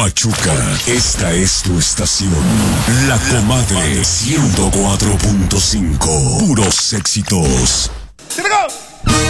Pachuca, esta es tu estación. La Comadre 104.5. Puros éxitos.